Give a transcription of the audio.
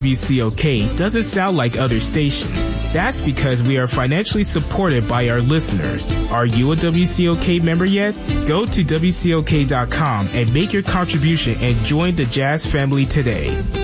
WCOK doesn't sound like other stations. That's because we are financially supported by our listeners. Are you a WCOK member yet? Go to WCOK.com and make your contribution and join the Jazz family today.